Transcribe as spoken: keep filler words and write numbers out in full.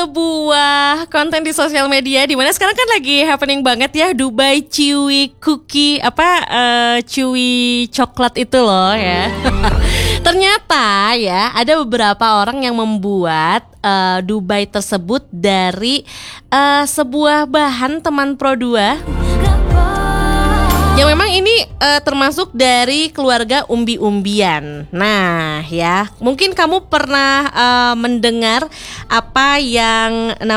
sebuah konten di sosial media di mana sekarang kan lagi happening banget ya Dubai Chewy Cookie apa uh, Chewy coklat itu loh ya. Ternyata ya ada beberapa orang yang membuat uh, Dubai tersebut dari uh, sebuah bahan teman Pro dua. Yang memang ini uh, termasuk dari keluarga umbi-umbian. Nah ya, mungkin kamu pernah uh, mendengar apa yang